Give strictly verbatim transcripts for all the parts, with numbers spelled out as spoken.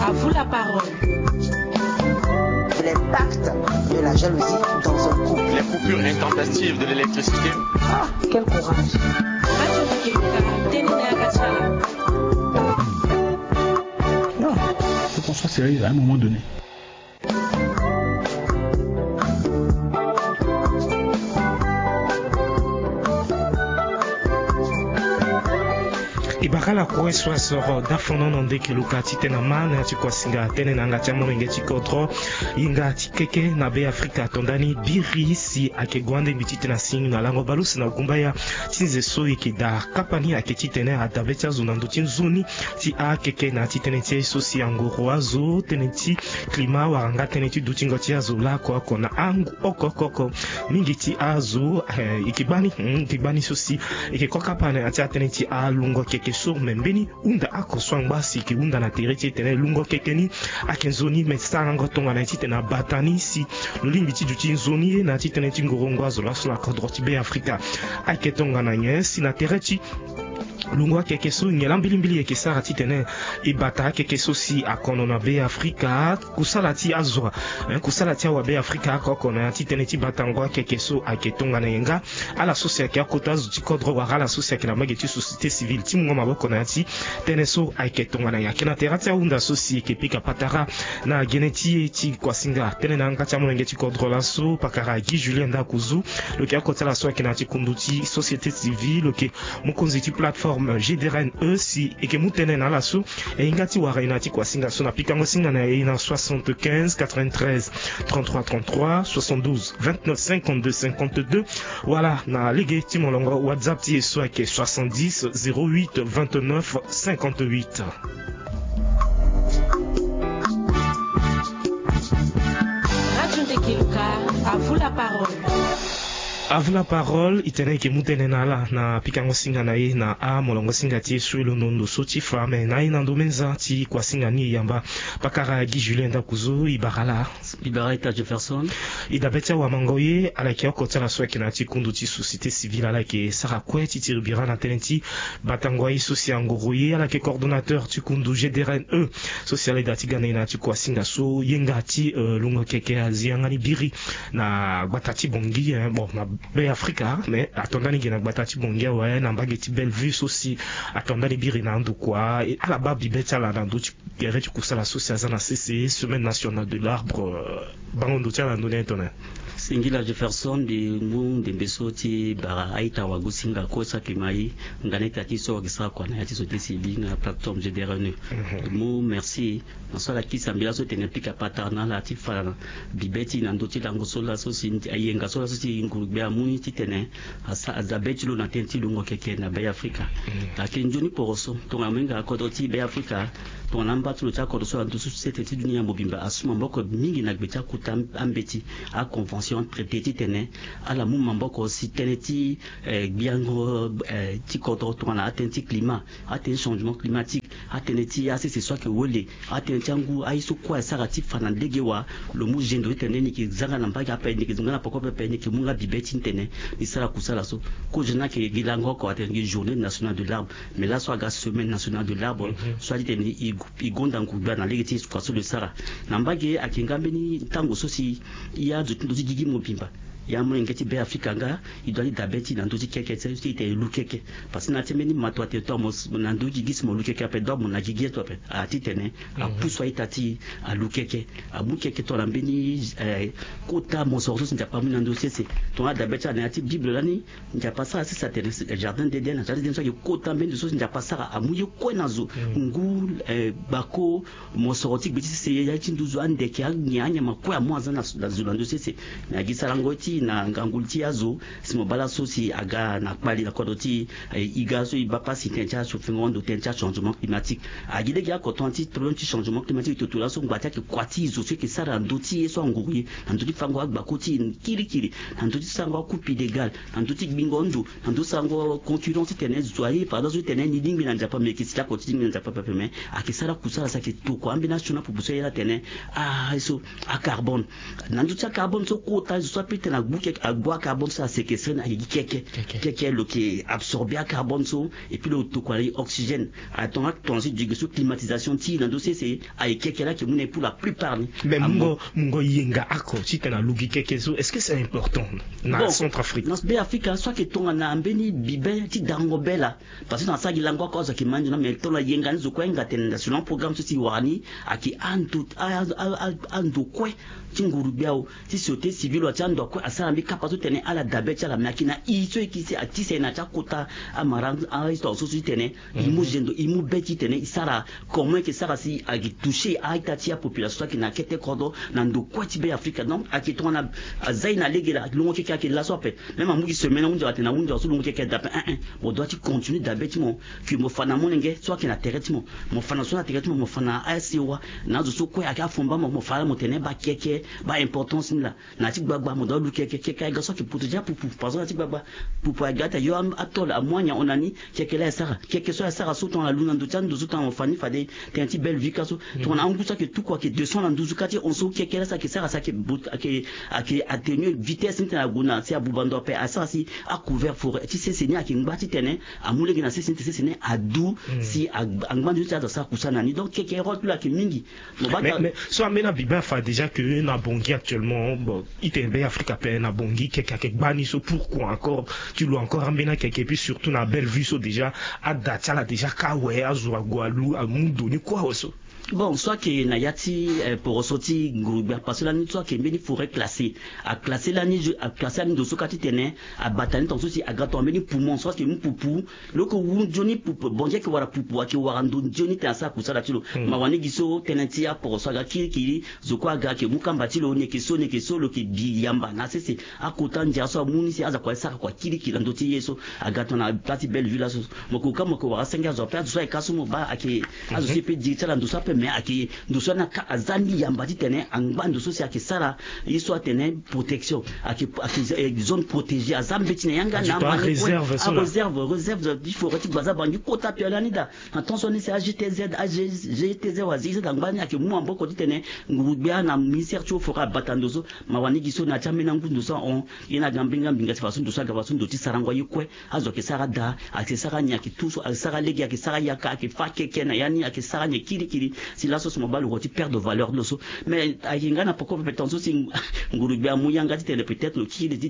À vous la parole. L'impact de la jalousie dans un couple. Les coupures intempestives de l'électricité. Ah, quel courage. Non, il faut qu'on soit sérieux à un moment donné. Ibakala kwe swasoro dafono nonde kiluka titena mana chikwa singa tene nanga chamo nge chikodro inga tikeke na be Afrika tondani biri si akegwande bititena sing na lango balusi na kumbaya tinze so ikida kapani aketitene adabecha zunando tinzuni ti akeke na titene tie so si angoroazo teneti klima waranga teneti dutingo ti azo la ko ko na angu okokoko mingi ti azo eh, ikibani mm, ikibani so si ikekokapane ati teneti alungo keke so membeni unda akoswang basi ki unda na tereti tene lungo kekeni akenzoni metsango tonga na tite na batani si lulimbi ti duti nzoni na tite na tingorongo azola sola kodroti be Afrika aketonga na nyesi na tereti lungo keke so ngela mbili mbili ekesara titene ibata keke so si akono na be Afrika kusala ti azwa eh, kusala ti wa be Afrika koko na titene ti batango keke so aketonga na yenga ala société akota zuti kodro wa ala société na mageti société civile ti ngoma boko na ti tene so aketonga na yakina terati unda so si ekepika patara na geneti ti kwasinga tene na ngati amonenge ti kodro la so pakara Guy Julien Ndakuzu lo ki akota la so akina ti kunduti société civile lo ki mukonzi ti plateforme G D R N E si eke mutene na laso e ingati wara inati kwa singa so na pikango singa na ina soixante-quinze quatre-vingt-treize trente-trois trente-trois soixante-douze vingt-neuf cinquante-deux cinquante-deux voilà na lege ti molongo WhatsApp ti so ake soixante-dix zéro huit vingt-neuf cinquante-huit. Radio Ndekiluka, à vous la parole. À vous la parole, itene ke mutene na la na pikango singa na ye na a molongo singa ti suelo nondo so ti fame na ina ndo menza ti kwa singa ni yamba pakara Guy Julien Ndakuzu ibarala ibarata Jefferson idabetia wa mangoye ala ki okota la so ki na ti kundu ti société civile ala ki sara kwe ti tiribira na tenenti batango yi social ngoroye ala ki coordonnateur ti kundu G D R N E social dati gane na ti kwa singa so yenga ti uh, lungo keke azianga ni biri na batati bongi eh, bon na be Afrika mais atondani gena batati bongia wa na mbageti Bellevue aussi atondani biri na ndu kwa ala babi beta la ndu ti gere ti kusala association na C C semaine nationale de l'arbre bangondo ti la ndone tona Singila Jefferson de mu de besoti bara aita wa gusinga ko sa kimai ngane tati so gisa kwa na yati so tesibi na plateforme G D R N E mu merci na so la kisa mbila so tene pika patana la ti fala bibeti na ndoti lango so la so sinti ayenga so la so ti ngurube amuni ti tene asa azabeti lo na tenti lungo keke na be Afrika lakini njoni poroso tonga mwenga ko ti be Afrika to namba tu cha ko so antu société ti dunia mobimba asuma mboko mingi na gbeta kuta ambeti a convention traité ti tene ala mu mboko si tene ti biango ti ko to na atenti climat atenti changement climatique atenti asi c'est soit que wole atenti angu aiso kwa sara ti fana ndege wa lo mu jendo tene ni ki zanga na mbaka pa ni ki zanga na poko pe ni ki munga bibeti tene ni sala kusala so ko jena ke gilango ko atenti journée nationale de l'arbre mais là soit la semaine nationale de l'arbre soit tene igonda ngubana na legeti kwa so le sara na mbage akingambe ni tango so si ya dutu ndo gigi mobimba ya mo ngeti be Afrika nga idwali dabeti na ndoji keke tse ti te lukeke parce na temeni matwa te to mo na ndoji gis mo lukeke ape do mo na gigi to ape a ti tene a puswa itati a lukeke a mukeke to lambeni eh kota mo so so nja pa mo na ndoji se to na dabeti na ti bible lani nja pa sa sa tene jardin de den na jardin so kota mbendi so nja pa sa a muye ko na zo ngu eh bako mo so ti biti se ya ti nduzu ande ke nyanya makwa mo azana na zulando se na gisa langoti na ngangulti yazo simo bala sosi aga na kwali na kodoti igazo ibapa si tencha chauffement de tencha changement climatique agide ya kotonti problème de changement climatique to tula so ngwata ke kwati zo se ke sara ndoti eso nguri ndoti fango agba koti kiri kiri ndoti sango coupe illégal ndoti bingondo ndoti sango concurrence tenez zoyi pardon zo tenez ni dingi na njapa me kisita koti dingi na njapa pepe me akisara kusala sa ke to ko ambina chuna pour buso ya tenez ah eso a carbone ndoti carbone so kota zo pete na bouquet à bois carbone ça c'est que c'est na yi keke keke le qui absorber carbone so et puis le to quoi oxygène à ton ton si du sous climatisation ti dans dossier c'est ay keke là qui mune pour la plupart mais mungo mungo yenga ako si kana lugi keke so est-ce que c'est important na Centrafrique dans be Afrique soit que ton na ambeni bibe ti dango bela parce que dans ça gilango cause qui mange na mais ton la yenga nzo kwa ngata sur un programme ceci wani aki antu ando kwe tinguru biao ti société civile wa tando kwa asala mi kapato tene ala dabecha la makina iso ikisi atise na chakota amarang a isto sosi tene imu jendo imu beti tene isara comment que ça si a touché a itati a population qui na kete kodo na ndo kwa ti be Afrique donc aki to na zaina legela longo ke ka ke la sope même amu ki semaine unja tena unja so longo ke ke dape un un bon doit tu continuer dabeti mo ki mo fana mo ngé soit ki na teretimo mo fana so na teretimo mo fana asiwa na zo so kwa aka fomba mo fala mo tene ba keke ba importance là na ti gbagba mo do lu keke keke ga so ki protéger pour pour par exemple ti gbagba pour pour gata yo am atol a monya onani keke la sara keke so sara so ton la luna ndo tan ndo so ton fani fade te un ti belle vie kaso ton angu ça que tout quoi que deux cents dans douze kati on so keke la ça que sara ça que que que atténuer vitesse ni na guna si abubando pe asa si a couvert forêt ti c'est seni a ki ngba ti tene amule gina c'est c'est seni adu si angbandu ça ça kusana ni donc keke rôle là ki mingi mais mais so amena biba fa déjà que na bongi actuellement bon itembe Afrique pe na bongi keke ke bani so pourquoi encore tu l'as encore amena keke puis surtout na belle vue so déjà a data la déjà kawe azwa gwalu amundo ni quoi so. Bon, soit que Nayati pour ressortir Gourubia, parce que la nuit, soit que Mbeni forêt classée, à classer la nuit, à classer la nuit de ce quartier tenait, à batailler ton souci, à gâteau, Mbeni poumon, soit que nous poupou, le que vous, Johnny poupou, bon Dieu que voilà poupou, à qui warando, Johnny t'es à ça, pour ça, là, tu le, Mawane Giso, Tenatia, pour ça, qui, qui, Zokwa, ga, qui, Mukambati, le, ne, qui so, ne, qui so, le, qui, Yamba, na, c'est, c'est, à Kotan, Diaso, Mouni, c'est, à quoi, ça, quoi, qui, qui, l'andoti, yeso, à gâteau, na, plati belle vue, là, Mokoka, Mokowara, Senga, Zopia, soit, et Kasumo, ba, à qui, à ce peut dire, ça, l'andosa, mais à qui, nous sommes à Azani Yambati tene, en bas de ceci à qui Sara, il soit tene protection, à qui zone protégée, à Zambetine, Yanga, réserve, réserve, réserve, il faut retirer Baza Bandu, Kota Pialanida. Attention, c'est A G T Z, A G T Z, Aziz, Dangbani, à qui moi, en beaucoup de tene, Ngoubia, na ministère, tu fera Batandozo, Mawani Giso, na Chamenangu, nous sommes, il y a Gambinga, Bingas, façon de ça, façon de Tissarangoye, quoi, Azoke Sarada, à qui Sarania, qui tous, à Sara Lega, à qui Sarayaka, qui Fakeke, Nayani, à qui Saranya, Kiri Kiri, si là, ce moment, le roti perd de valeur de ça mais ayinga na pourquoi peut-être aussi ngurubia muyanga tite peut-être le qui dit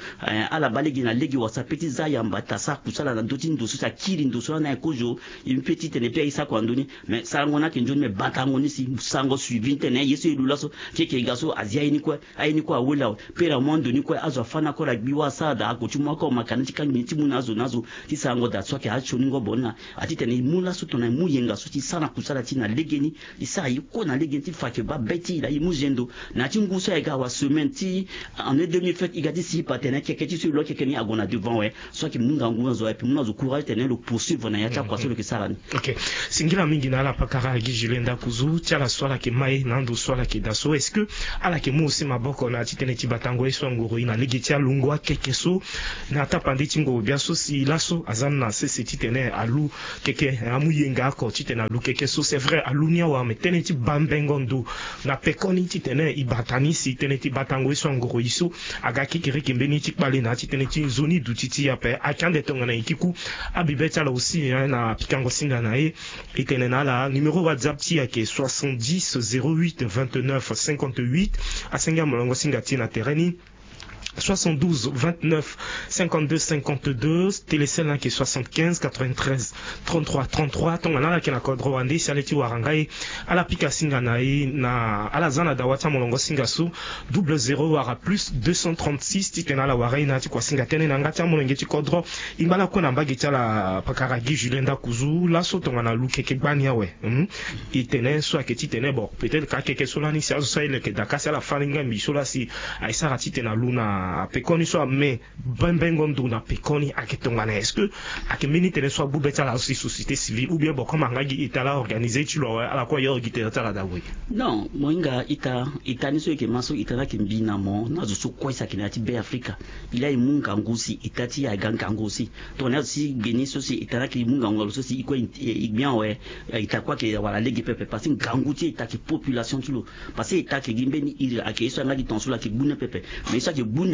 à la balegi na legi wa sa petit zayamba tasa kusala na doti ndo so sa kiri ndo so na kojo une petite ne pia isa kwa ndoni mais ça ngona ke njoni me batango ni si sango suivi tene yeso ilula so keke gaso azia ini kwa aini kwa wela pera mondo ni kwa azo fana ko la biwa sada akuchuma ko makanati kan miti munazo nazo ti sango da so ke ha choni ngo bona atite ne mula so tona muyenga so ti sana kusala ti na legeni isa ko na legi ti fake ba beti la imujendo na ti nguso e ga wa semaine ti en deux mille vingt igadi si patene keke ti sur lo keke ni agona devant ouais soit que munga nguzo zo et puis munazo courage tene le poursuivre na ya cha kwa so le kisarani. OK singira mingi na la pakara gi Julenda kuzu ti ala swala ke mai na ndo swala ke daso est-ce que ala ke mo aussi maboko na ti tene ti batango eso ngoro ina legi ti alungwa keke so na ta pandi ti ngo bia so si laso azan na se ti tene alu keke amuyenga ko ti tene alu keke so c'est vrai alunia wa mais tene ti bambengondo na pekoni ti tene ibatani si tene ti batango eso ngoro iso aga kikiri kembeni ti kpale na ti tene ti zoni du titi ya pe akande tonga na ikiku abibeta la aussi na pikango singa na e itene na la numéro WhatsApp ti ya ke soixante-dix zéro huit vingt-neuf cinquante-huit asenga molongo singa ti na tereni soixante-douze vingt-neuf cinquante-deux cinquante-deux télécell qui est soixante-quinze quatre-vingt-treize trente-trois trente-trois ton na ki na kodro wande saleti warangai ala pika singa na e na ala zana dawata molongo singa su double zéro wara plus deux cent trente-six ti tena la warai na ti kwa singa tene na ngati molongo ti kodro imbala ko na mbagi ti la pakaragi Julenda kuzu la so tonga na luke ke bania we hmm? itene so aketi tene bon peut-être ka keke solani si azo sai le ke dakasi la faringa misola si aisa rati tena luna a pekoni so mais bambengo ndo na pekoni aketonga na est-ce que akemeni tene so bubeta la société civile ou bien bon comme ngagi itala organiser tu lo ala ko yo gite tala dawe non moinga ita itani so ke maso itala ke mbina mo na zo so ko isa ke na ti be Africa ila imunga ngusi itati ya ganga ngusi to na si geni so si itala ke imunga ngusi so si iko bien ouais itakwa ke wala legi pepe parce que ganguti itaki population tu lo parce que itaki gimbeni il ake so ngadi tonso la ke buna pepe mais ça ke buna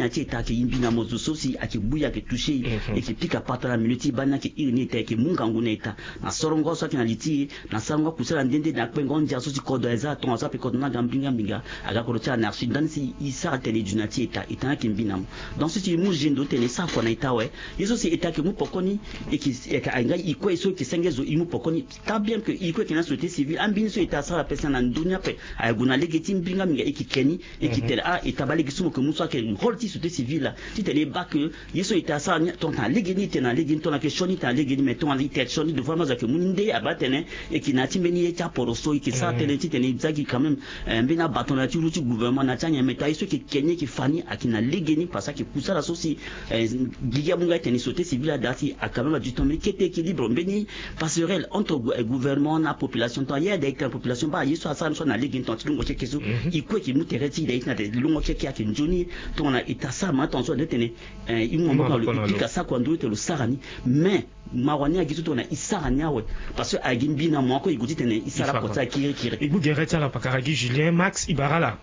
na teta ke imbina mozo sosi ake buya ke touché et qui pique à partir la minute bana ke irni te ke mungangu neta na sorongo so ke na liti na sangwa kusala ndende na kwengo ndia sosi kodo eza to sa pe kodo na gambinga mbinga aga ko cha na dan si isa tele du na teta itana ke mbina dans ce ti mu jindo tele sa ko na itawe yeso si eta ke mu pokoni et qui anga iko eso ke sengezo imu pokoni ta bien que iko ke na société civile ambini so eta sa la personne na dunia pe aguna legiti mbinga mbinga ikikeni ikitela a itabali kisumo ke muso ke holti société civile ti tele ba que yeso eta sa ton ta legeni tena legeni ton na ke shoni ta legeni meton ali tete shoni de vraiment za ke muninde abatene et qui na timbeni eta poroso ki sa tele ti tele zaki quand même mbina batona ti ruti gouvernement na tanya meta yeso ke kenye ki fani akina legeni parce que kusa la sosi giga munga tene société civile dati a quand même du temps mais qui est équilibre mbeni passerelle entre gouvernement na population to ya de population ba yeso asa so na legeni ton ti ngo che keso iko ki mutereti de na de lungo che ki akin joni to na itasa ma ton so de tene imo mo le pika sa kwa ndo te lo sarani mais mawani agitu to na isarani awe parce que agimbi na mo ko iguti tene isara kota kiri kiri ibu gereta la pakaragi Julien Max Ibarala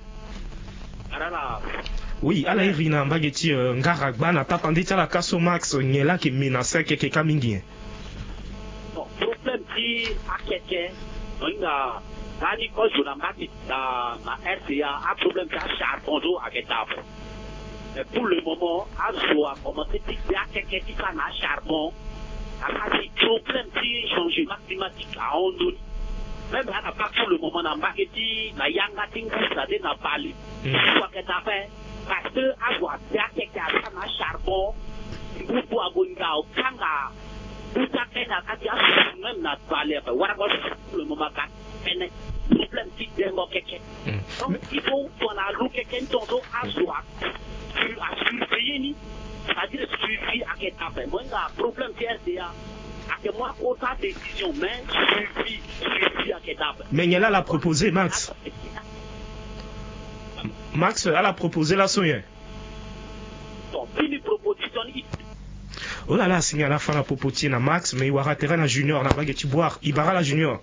arala oui ala irina mbageti ngara bana papa ndita la kaso Max ngela ki menace ke ke kamingi bon problème qui a quelqu'un nga gani ko jona mati na na R C A a problème ka charbon do a getap pour le moment a joa commencer ti ya quelqu'un qui fa na charbon a fait problème qui changement climatique à Ondo même à pas pour le moment na mbageti na yanga tingu ça de na Bali quoi que ça fait parce que a joa ya quelqu'un fa na charbon pour pour agonga au kanga Buta kena katia même na Bali wara ko le moment ka ene problème qui démo keke donc il faut qu'on a lu quelqu'un tonto à soi à surveiller ni c'est-à-dire suivi à quel temps moi un problème qui est là à que moi autant décision mais suivi suivi à quel temps mais elle a proposé Max Max elle a proposé la soye donc une proposition. Oh là là, c'est à la fin la popotier na Max, mais il y aura terrain na Junior, na baguette boire, Ibara la Junior.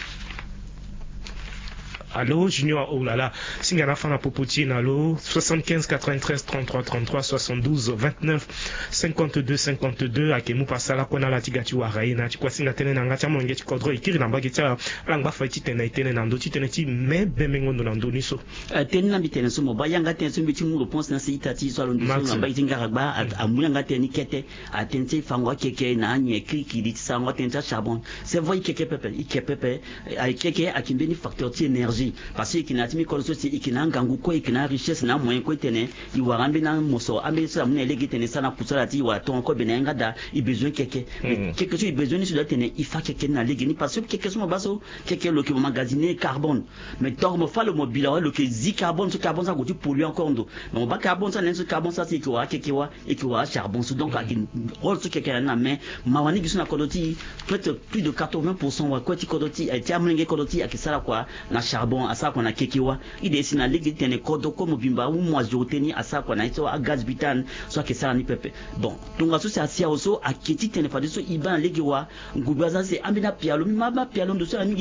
Allô, Junior, oh là là, c'est à la fin la popotier na allo, soixante-quinze quatre-vingt-treize trente-trois trente-trois soixante-douze vingt-neuf cinquante-deux cinquante-deux, à Kemu Passala, qu'on a la tigati warai, na tikwa singa tene na ngacha monge tikodro, ikiri na baguette langba faiti tene tene na ndo tene ti, mais bemengondo na ndo niso. Tene na bitene so mo bayanga tene so biti mu réponse na sitati so alondo so na baiti ngaragba amuyanga tene kete atente fangwa keke na anye kriki dit sangwa tente charbon. C'est vrai keke pepe, ike pepe, ai keke akimbeni facteur ti énergie. Parce que na timi ko so ti ikina ngangu ko ikina richesse na moyen ko tene i warambe na moso ambe so amune legi tene sana kusala ti wa ton ko benenga da i besoin keke keke so i besoin sur tene i fa keke na legi ni parce que keke so mo baso keke lo ki magasiner carbone mais donc mo fa le mobile lo ki zi carbone so carbone ça go ti polluer encore ndo mais ba carbone ça nenso carbone ça ti ko wa keke wa et ko wa charbon so donc akin rôle so keke na mais mawani biso na kodoti peut-être plus de quatre-vingts pour cent wa ko ti kodoti e ti amulenge kodoti akisala kwa na charbon à ça qu'on a kekiwa il est na ligue tene kodo comme bimba ou moi joteni à ça qu'on a so a gaz butane soit que ça ni pepe bon donc aso c'est asia oso a keti tene fa de so iban ligue wa ngubaza c'est ambina pialo mama pialo ndo so